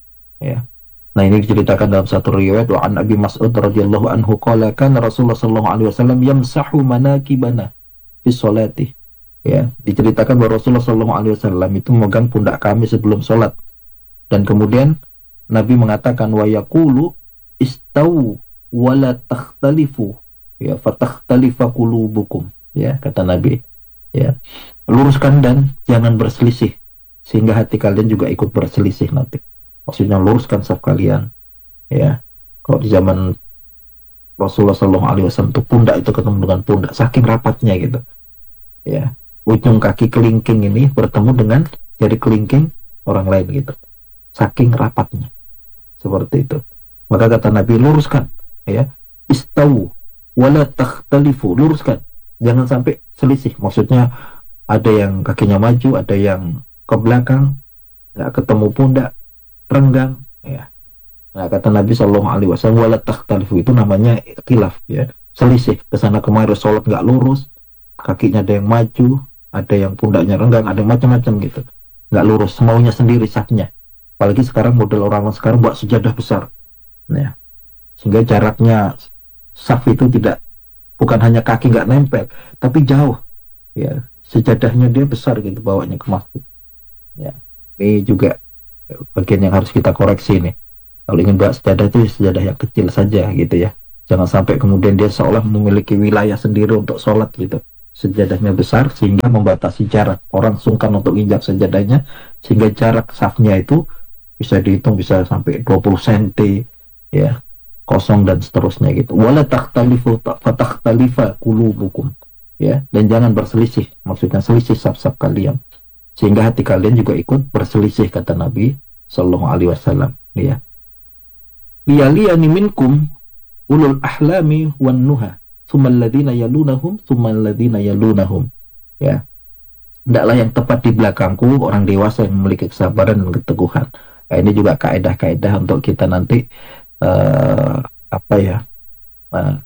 Ya. Nah, ini diceritakan dalam satu riwayat wa an Abi Mas'ud radhiyallahu anhu qala kana Rasulullah sallallahu alaihi wasallam yamsahu manakibana fi sholati. Ya, diceritakan bahwa Rasulullah sallallahu alaihi wasallam itu memegang pundak kami sebelum sholat. Dan kemudian Nabi mengatakan wa yaqulu istau wa la takhtalifu. Ya, fatakhtalifa qulubukum. Ya, kata Nabi. Ya, luruskan dan jangan berselisih sehingga hati kalian juga ikut berselisih nanti. Maksudnya luruskan saf kalian. Ya, kalau di zaman Rasulullah sallallahu alaihi wasallam itu pundak itu ketemu dengan pundak saking rapatnya gitu. Ya, ujung kaki kelingking ini bertemu dengan jari kelingking orang lain gitu. Saking rapatnya. Seperti itu. Maka kata Nabi, luruskan, ya. Istau wala takhtalifu, luruskan. Jangan sampai selisih. Maksudnya ada yang kakinya maju, ada yang ke belakang, nggak ketemu pundak, renggang, ya. Nah, kata Nabi Shallallahu Alaihi Wasallam, wala takhtalifu, itu namanya khilaf, ya, selisih kesana kemari, sholat nggak lurus, kakinya ada yang maju, ada yang pundaknya renggang, ada yang macam-macam gitu, nggak lurus, semaunya sendiri safnya. Apalagi sekarang model orang sekarang buat sejadah besar, ya, sehingga jaraknya saf itu tidak, bukan hanya kaki nggak nempel, tapi jauh, ya, sejadahnya dia besar gitu bawanya ke masjid, ya. Ini juga bagian yang harus kita koreksi nih. Kalau ingin buat sejadah itu sejadah yang kecil saja gitu ya. Jangan sampai kemudian dia seolah memiliki wilayah sendiri untuk sholat gitu. Sejadahnya besar sehingga membatasi jarak. Orang sungkan untuk injak sejadahnya sehingga jarak safnya itu bisa dihitung bisa sampai dua puluh sentimeter ya, kosong dan seterusnya gitu. Wala takhtalifu fatakhtalifa qulubukum, ya, dan jangan berselisih. Maksudnya selisih saf-saf kalian sehingga hati kalian juga ikut berselisih, kata Nabi sallallahu alaihi wasallam, ya. Liyaliyani minkum ulul ahlami wan nuha tsumma alladziina yalunahum tsumma alladziina yalunahum, ya. Hendaklah yang tepat di belakangku orang dewasa yang memiliki kesabaran dan keteguhan. Nah, ini juga kaedah-kaedah untuk kita nanti uh, apa ya, uh,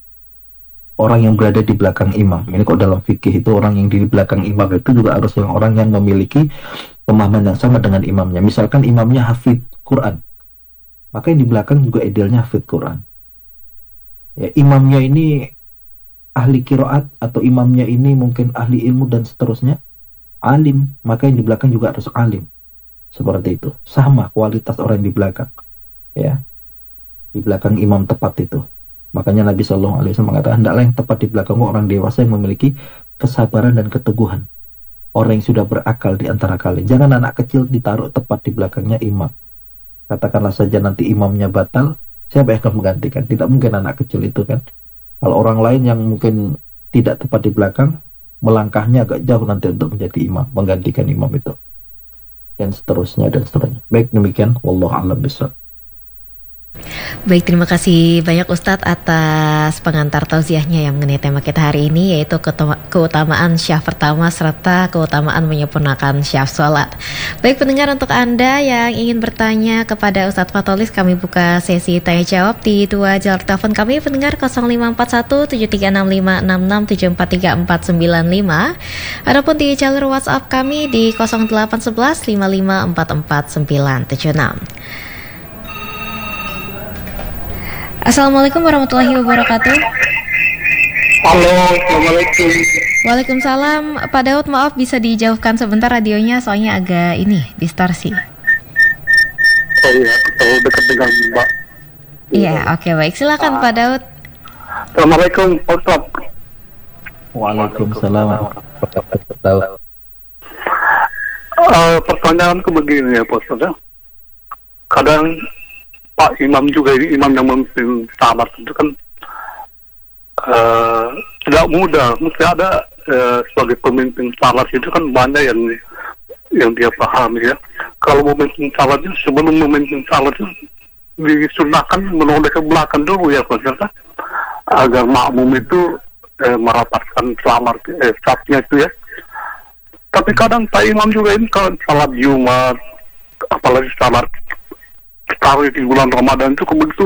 orang yang berada di belakang imam. Ini kok dalam fikih itu orang yang di belakang imam itu juga harus yang orang yang memiliki pemahaman yang sama dengan imamnya. Misalkan imamnya hafidz Quran, maka yang di belakang juga idealnya hafidz Quran. Ya, imamnya ini ahli qiraat atau imamnya ini mungkin ahli ilmu dan seterusnya, alim, maka yang di belakang juga harus alim. Seperti itu. Sama kualitas orang di belakang. Ya. Di belakang imam tepat itu. Makanya Nabi Shallallahu Alaihi Wasallam mengatakan, hendaklah yang tepat di belakangmu orang dewasa yang memiliki kesabaran dan keteguhan. Orang yang sudah berakal di antara kalian. Jangan anak kecil ditaruh tepat di belakangnya imam. Katakanlah saja nanti imamnya batal, siapa yang akan menggantikan? Tidak mungkin anak kecil itu kan. Kalau orang lain yang mungkin tidak tepat di belakang, melangkahnya agak jauh nanti untuk menjadi imam, menggantikan imam itu. Dan seterusnya, dan seterusnya. Baik, demikian. Wallahu a'lam bishawab. Baik, terima kasih banyak Ustadz atas pengantar tausiahnya yang mengenai tema kita hari ini, yaitu keutamaan syaf pertama serta keutamaan menyempurnakan syaf sholat. Baik pendengar, untuk Anda yang ingin bertanya kepada Ustadz Fatholis, kami buka sesi tanya jawab di dua jalur telepon kami pendengar, nol lima empat satu tujuh tiga enam lima enam enam tujuh empat tiga empat sembilan lima, adapun di jalur WhatsApp kami di nol delapan satu satu lima lima empat empat sembilan tujuh enam. Assalamualaikum warahmatullahi wabarakatuh. Halo, assalamualaikum. Waalaikumsalam. Pak Daud, maaf bisa dijauhkan sebentar radionya, soalnya agak ini distorsi. Oh iya, kalau dekat dengan Mbak. Iya, oke, baik. Silakan Pak Daud. Assalamualaikum Pak Ustaz. Waalaikumsalam warahmatullahi wabarakatuh. Uh, pertanyaanku begini ya Pak Ustaz ya. Kadang Pak Imam juga ini, imam yang memimpin salat itu kan uh, tidak mudah. Mesti ada uh, sebagai pemimpin salat itu kan banyak yang yang dia pahami ya. Kalau memimpin salat itu, sebelum memimpin salat itu disunahkan menoleh ke belakang dulu ya Pak Ustaz, agar makmum itu eh, merapatkan salat eh, safnya itu ya. Tapi kadang Pak Imam juga ini kalau salat Jumat, apalagi salat tarawih di bulan Ramadan itu begitu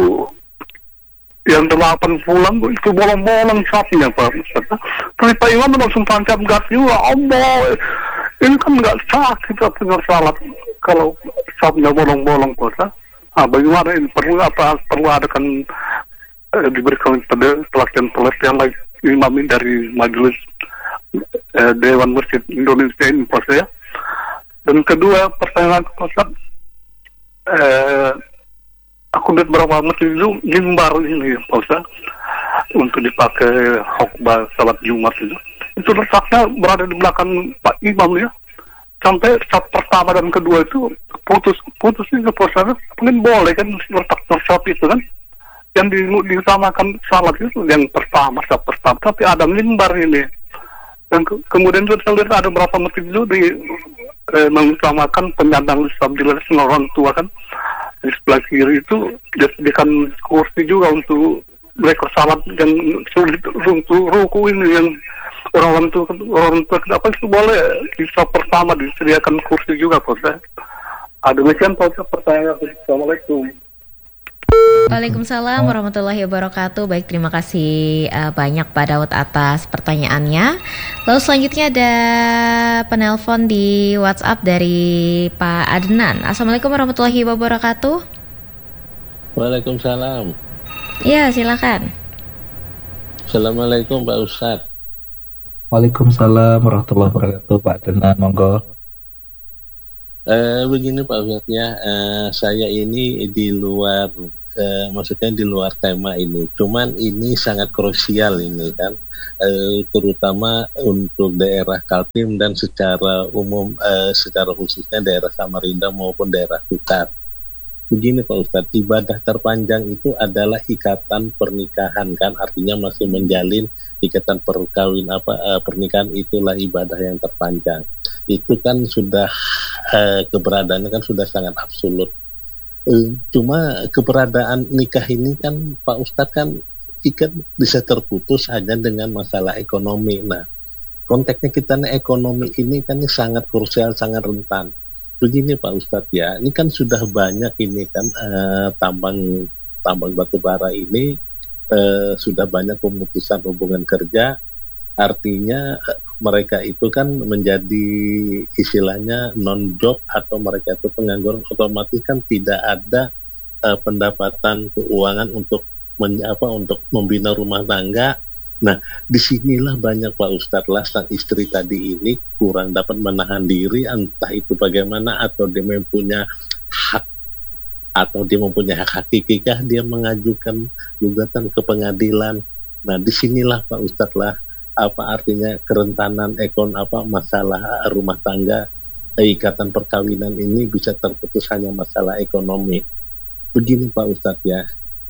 yang delapan bulan itu bolong-bolong safnya Pak Ustaz. Tapi Pak Imam langsung tancap gas juga, Allah ini kan nggak sah kita dengar salat kalau safnya bolong-bolong Pak Ustaz. Ah, bagaimana ini perlu apa perlu adakan eh, diberikan pelatihan-pelatihan lagi imam dari majelis eh, Dewan Masjid Indonesia ini Pak ya. Dan kedua pertanyaan Pak, eh, aku lihat berapa masjid itu mimbar ini Pak untuk dipakai khutbah salat Jumat itu. Itu letaknya berada di belakang Pak Imam ya. Sampai saat pertama dan kedua itu putus putus itu proses mungkin boleh kan letak saat itu kan yang di, diutamakan salat itu yang pertama saat pertama, tapi ada mimbar ini dan ke, kemudian kita lihat ada beberapa masjid itu di eh, mengutamakan penyandang disabilitas orang tua kan di sebelah kiri itu disediakan kursi juga untuk mereka salat yang sulit untuk ruku ini yang orang tua orang tua kenapa itu boleh di saat pertama disediakan kursi juga Pak. Ada demikian Pak pertanyaan. Assalamualaikum. Waalaikumsalam warahmatullahi wabarakatuh. Baik, terima kasih uh, banyak Pak Daud atas pertanyaannya. Lalu selanjutnya ada penelpon di WhatsApp dari Pak Adnan. Assalamualaikum warahmatullahi wabarakatuh. Waalaikumsalam. Ya, silakan. Assalamualaikum Pak Ustadz. Waalaikumsalam warahmatullahi wabarakatuh Pak Adnan, monggo. Eh, begini Pak Ustadz ya, eh, saya ini di luar, eh, maksudnya di luar tema ini. Cuman ini sangat krusial ini kan, eh, terutama untuk daerah Kaltim dan secara umum, eh, secara khususnya daerah Samarinda maupun daerah Kutat. Begini Pak Ustadz, ibadah terpanjang itu adalah ikatan pernikahan kan, artinya masih menjalin ikatan perkawin apa uh, pernikahan itulah ibadah yang terpanjang. Itu kan sudah uh, keberadaannya kan sudah sangat absolut. Uh, cuma keberadaan nikah ini kan Pak Ustadz kan ikat bisa terputus hanya dengan masalah ekonomi. Nah, konteksnya kita nih ekonomi ini kan ini sangat krusial, sangat rentan. Begini Pak Ustadz ya, ini kan sudah banyak ini kan uh, tambang tambang batu bara ini uh, sudah banyak pemutusan hubungan kerja, artinya uh, mereka itu kan menjadi istilahnya non job atau mereka itu pengangguran, otomatis kan tidak ada uh, pendapatan keuangan untuk men, apa untuk membina rumah tangga. Nah, disinilah banyak Pak Ustadz lah sang istri tadi ini kurang dapat menahan diri, entah itu bagaimana atau dia mempunyai hak atau dia mempunyai hak hakikikah dia mengajukan gugatan ke pengadilan. Nah, disinilah Pak Ustadz lah apa artinya kerentanan ekon apa masalah rumah tangga, ikatan perkawinan ini bisa terputus hanya masalah ekonomi. Begini Pak Ustadz ya.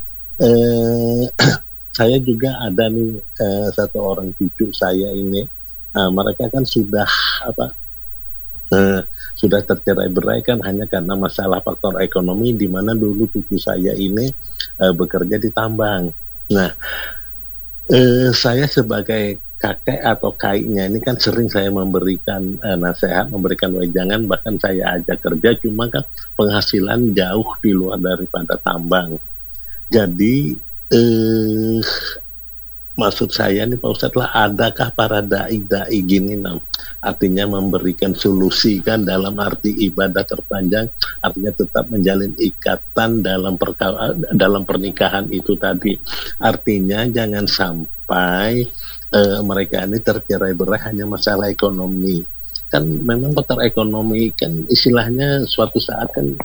Eh Saya juga ada nih eh, satu orang cucu saya ini, nah, mereka kan sudah apa eh, sudah tercerai berai kan hanya karena masalah faktor ekonomi, di mana dulu cucu saya ini eh, bekerja di tambang. Nah, eh, saya sebagai kakek atau kaiknya ini kan sering saya memberikan eh, nasihat, memberikan wejangan, bahkan saya ajak kerja, cuma kan penghasilan jauh di luar daripada tambang. Jadi Eh, maksud saya nih Pak Ustadz lah, adakah para dai-dai gini nam, artinya memberikan solusi kan dalam arti ibadah terpanjang, artinya tetap menjalin ikatan dalam perka- dalam pernikahan itu tadi, artinya jangan sampai eh, mereka ini tercerai berai hanya masalah ekonomi. Kan memang faktor ekonomi kan istilahnya suatu saat kan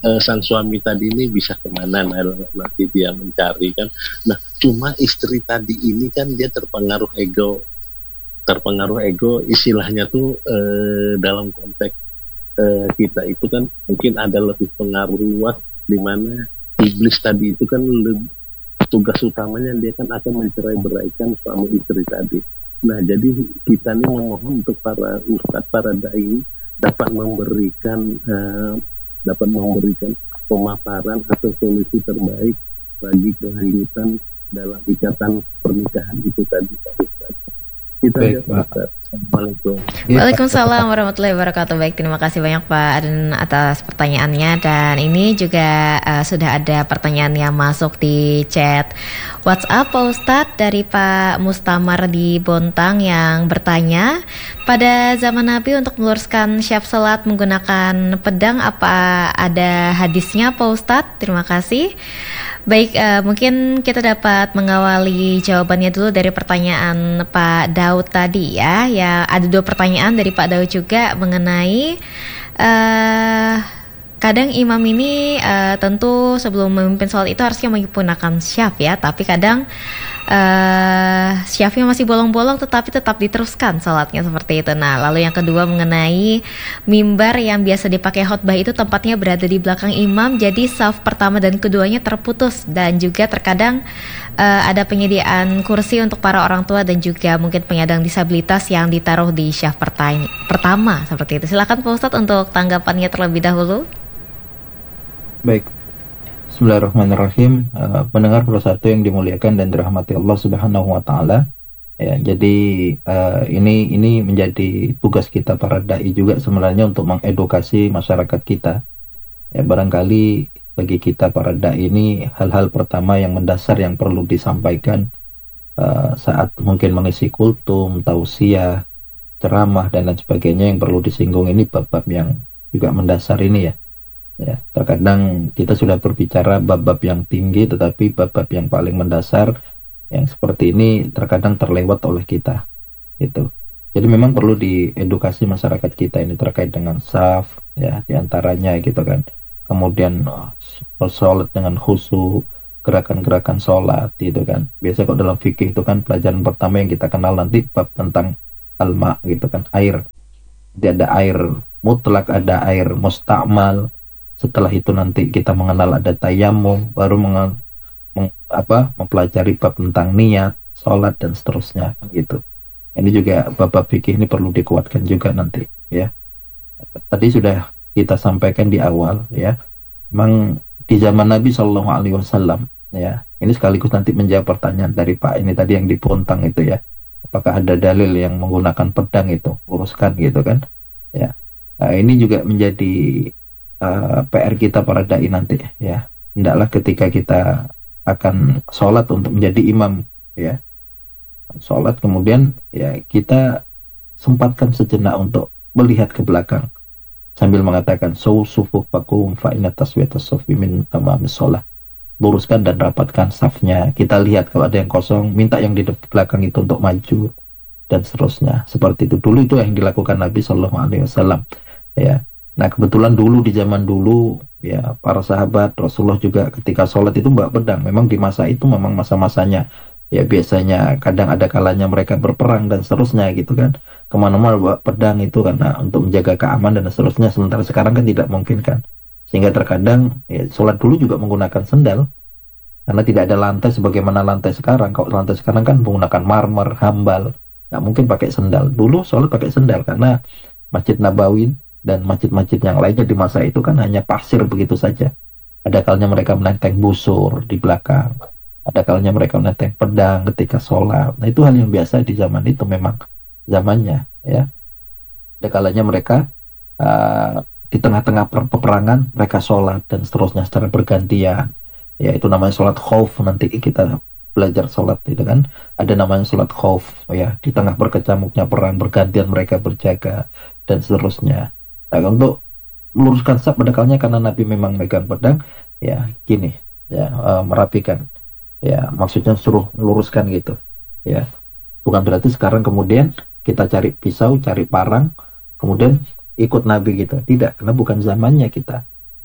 uh, sang suami tadi ini bisa kemana, nah, nanti dia mencari kan. Nah cuma istri tadi ini kan dia terpengaruh ego, terpengaruh ego istilahnya tuh uh, dalam konteks uh, kita itu kan mungkin ada lebih pengaruh luas, di mana iblis tadi itu kan lebih, tugas utamanya dia kan akan mencerai-beraikan suami istri tadi. Nah jadi kita nih memohon untuk para ustadz, para dai dapat memberikan uh, dapat memberikan pemaparan atau solusi terbaik bagi kelanjutan dalam ikatan pernikahan itu tadi, Pak Ustadz. Kita aja, Pak Ustadz. Assalamualaikum. Waalaikumsalam warahmatullahi wabarakatuh. Baik, terima kasih banyak Pak Aden atas pertanyaannya. Dan ini juga uh, sudah ada pertanyaan yang masuk di chat WhatsApp Pak Ustadz dari Pak Mustamar di Bontang yang bertanya, pada zaman Nabi untuk meluruskan syaf salat menggunakan pedang, apa ada hadisnya Pak Ustadz? Terima kasih. Baik, uh, mungkin kita dapat mengawali jawabannya dulu dari pertanyaan Pak Daud tadi ya. Ya, ada dua pertanyaan dari Pak Daud juga mengenai uh, kadang imam ini uh, tentu sebelum memimpin sholat itu harusnya menggunakan syaf ya, tapi kadang uh, syafnya masih bolong-bolong tetapi tetap diteruskan sholatnya seperti itu. Nah, lalu yang kedua mengenai mimbar yang biasa dipakai khotbah itu tempatnya berada di belakang imam, jadi saf pertama dan keduanya terputus, dan juga terkadang uh, ada penyediaan kursi untuk para orang tua dan juga mungkin penyandang disabilitas yang ditaruh di syaf pertany- pertama seperti itu. Silakan Pak Ustadz untuk tanggapannya terlebih dahulu. Baik, Bismillahirrahmanirrahim. Uh, pendengar satu yang dimuliakan dan dirahmati Allah Subhanahu Wa Taala. Ya, jadi uh, ini ini menjadi tugas kita para dai juga sebenarnya untuk mengedukasi masyarakat kita. Ya, barangkali bagi kita para dai ini hal-hal pertama yang mendasar yang perlu disampaikan uh, saat mungkin mengisi kultum, tausiah, ceramah dan lain sebagainya yang perlu disinggung ini bab-bab yang juga mendasar ini ya. Ya, terkadang kita sudah berbicara bab-bab yang tinggi, tetapi bab-bab yang paling mendasar yang seperti ini terkadang terlewat oleh kita, gitu. Jadi memang perlu diedukasi masyarakat kita ini terkait dengan saf, ya, diantaranya gitu kan. Kemudian oh, sholat dengan khusyuk, gerakan-gerakan sholat, gitu kan. Biasa kok dalam fikih itu kan pelajaran pertama yang kita kenal nanti bab tentang alma, gitu kan, air. Jadi ada air mutlak, ada air musta'mal. Setelah itu nanti kita mengenal ada tayamum, baru mengenal, meng, apa, mempelajari bab tentang niat, sholat dan seterusnya, gitu. Ini juga bab-bab fikih ini perlu dikuatkan juga nanti, ya. Tadi sudah kita sampaikan di awal, ya. Memang di zaman Nabi Shallallahu Alaihi Wasallam, ya. Ini sekaligus nanti menjawab pertanyaan dari Pak ini tadi yang di Pontang itu ya. Apakah ada dalil yang menggunakan pedang itu, luruskan gitu kan, ya. Nah, ini juga menjadi Uh, P R kita para dai nanti ya. Hendaklah ketika kita akan sholat untuk menjadi imam ya, sholat kemudian ya kita sempatkan sejenak untuk melihat ke belakang sambil mengatakan sufuh fakum fa inna taswiyatas sufi min tamamis sholat. Luruskan dan rapatkan safnya. Kita lihat kalau ada yang kosong, minta yang di belakang itu untuk maju dan seterusnya. Seperti itu dulu, itu yang dilakukan Nabi Shallallahu Alaihi Wasallam ya. Nah kebetulan dulu di zaman dulu ya para sahabat Rasulullah juga ketika sholat itu bawa pedang. Memang di masa itu memang masa-masanya ya, biasanya kadang ada kalanya mereka berperang dan seterusnya gitu kan, kemana-mana bawa pedang itu karena untuk menjaga keamanan dan seterusnya. Sementara sekarang kan tidak mungkin kan, sehingga terkadang ya, sholat dulu juga menggunakan sendal karena tidak ada lantai sebagaimana lantai sekarang. Kalau lantai sekarang kan menggunakan marmer, hambal, nggak mungkin pakai sendal. Dulu sholat pakai sendal karena Masjid Nabawi dan masjid-masjid yang lainnya di masa itu kan hanya pasir begitu saja. Ada kalanya mereka menenteng busur di belakang, ada kalanya mereka menenteng pedang ketika sholat. Nah itu hal yang biasa di zaman itu, memang zamannya ya. Ada kalanya mereka uh, di tengah-tengah per- peperangan mereka sholat dan seterusnya secara bergantian. Ya itu namanya sholat khauf, nanti kita belajar sholat itu kan. Ada namanya sholat khauf ya, di tengah berkecamuknya perang bergantian mereka berjaga dan seterusnya. Nah, untuk meluruskan saf pada kalanya karena Nabi memang megang pedang ya gini ya, uh, merapikan ya, maksudnya suruh meluruskan gitu ya. Bukan berarti sekarang kemudian kita cari pisau, cari parang kemudian ikut Nabi gitu, tidak, karena bukan zamannya kita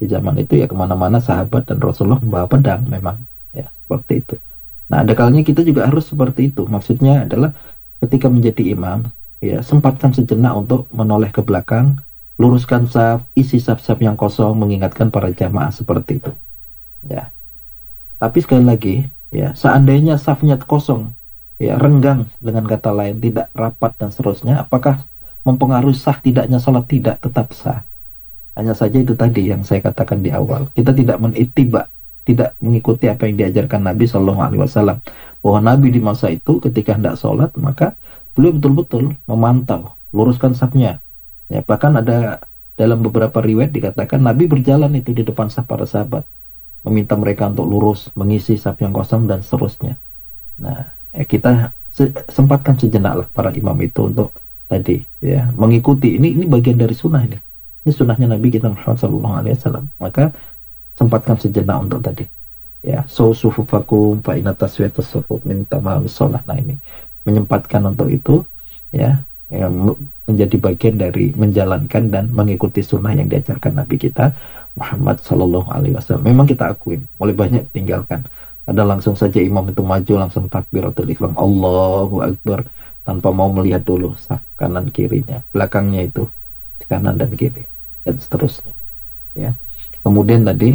Di zaman itu ya kemana-mana sahabat dan Rasulullah membawa pedang memang, ya seperti itu. Nah ada kalanya kita juga harus seperti itu. Maksudnya adalah ketika menjadi imam, ya sempatkan sejenak untuk menoleh ke belakang, luruskan saf, isi saf-saf yang kosong, mengingatkan para jamaah seperti itu. Ya. Tapi sekali lagi, ya seandainya safnya kosong, ya renggang dengan kata lain, tidak rapat dan seterusnya, apakah mempengaruhi sah tidaknya sholat? Tidak, tetap sah. Hanya saja itu tadi yang saya katakan di awal, kita tidak menittiba, tidak mengikuti apa yang diajarkan Nabi Shallallahu Alaihi Wasallam. Bahwa Nabi di masa itu ketika hendak sholat, maka beliau betul-betul memantau, luruskan safnya. Ya, bahkan ada dalam beberapa riwayat dikatakan Nabi berjalan itu di depan saf para sahabat, meminta mereka untuk lurus, mengisi saf yang kosong dan seterusnya. Nah, ya kita se sempatkan sejenak lah para imam itu untuk tadi ya mengikuti. Ini ini bagian dari sunnah ini. Ini sunnahnya Nabi kita Muhammad Sallallahu Alaihi Wasallam. Maka sempatkan sejenak untuk tadi. Ya, so sufufakum fa inna taswiyatus sufuf min tamamis shalah. Nah ini menyempatkan untuk itu ya, ya menjadi bagian dari menjalankan dan mengikuti sunnah yang diajarkan Nabi kita Muhammad Sallallahu Alaihi Wasallam. Memang kita akuin mulai banyak tinggalkan. Ada langsung saja imam itu maju langsung takbiratul ihram Allahu Akbar tanpa mau melihat dulu saf kanan kirinya, belakangnya itu kanan dan kiri dan seterusnya. Ya. Kemudian tadi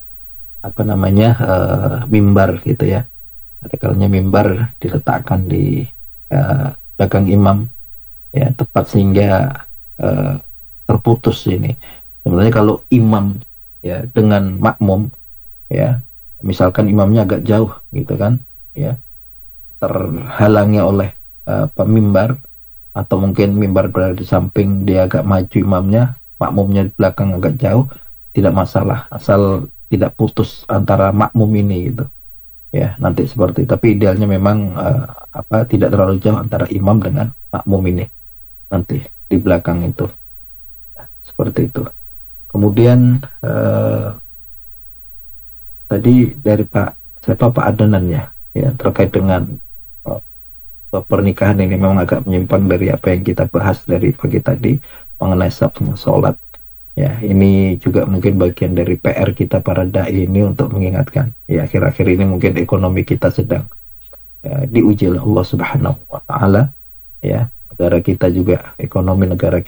apa namanya uh, mimbar gitu ya. Ada kalanya mimbar diletakkan di uh, belakang imam ya tepat sehingga uh, terputus ini. Sebenarnya kalau imam ya dengan makmum ya, misalkan imamnya agak jauh gitu kan ya, terhalangnya oleh uh, pemimbar atau mungkin mimbar berada di samping, dia agak maju imamnya, makmumnya di belakang agak jauh, tidak masalah asal tidak putus antara makmum ini gitu ya, nanti seperti itu. Tapi idealnya memang uh, apa tidak terlalu jauh antara imam dengan makmum ini nanti di belakang itu ya, seperti itu. Kemudian uh, tadi dari Pak siapa Pak Adnan ya, ya terkait dengan uh, pernikahan ini memang agak menyimpang dari apa yang kita bahas dari pagi tadi mengenai safnya sholat. Ya, ini juga mungkin bagian dari P R kita para dai ini untuk mengingatkan. Ya, akhir-akhir ini mungkin ekonomi kita sedang ya, diuji oleh Allah Subhanahu wa taala. Ya, negara kita juga, ekonomi negara